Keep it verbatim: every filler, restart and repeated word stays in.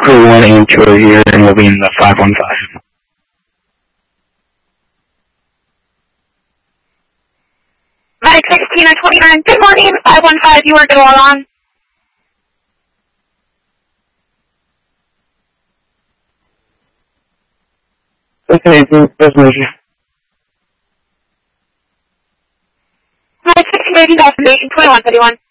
Crew one intro here, and we'll be in the five one five. Mike sixteen and twenty-nine, good morning, five one five, you are good all on. Okay, destination. Mike sixteen eighty, destination twenty-one thirty-one.